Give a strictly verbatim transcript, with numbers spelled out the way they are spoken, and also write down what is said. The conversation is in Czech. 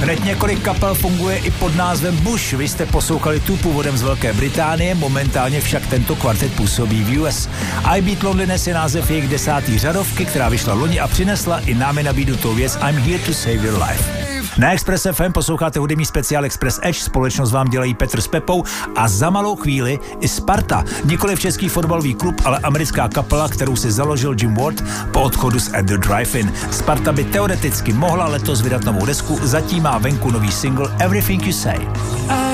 Hned několik kapel funguje i pod názvem Bush. Vy jste poslouchali tu původem z Velké Británie, momentálně však tento kvartet působí v U S. I Beat Loneliness je název jejich desátý řadovky, která vyšla loni a přinesla i námi nabídnutou věc I'm Here to Save Your Life. Na Express F M posloucháte hudební speciál Express Edge, společnost vám dělají Petr s Pepou a za malou chvíli i Sparta. Nikoliv český fotbalový klub, ale americká kapela, kterou si založil Jim Ward po odchodu z At the Drive-In. Sparta by teoreticky mohla letos vydat novou desku, zatím má venku nový single Everything You Say.